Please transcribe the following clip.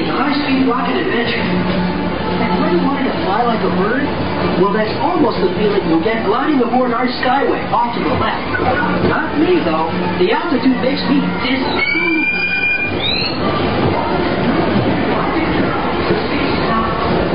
a high-speed rocket adventure. And when you wanted to fly like a bird, well, that's almost the feeling you'll get gliding aboard our Skyway off to the left. Not me, though. The altitude makes me dizzy.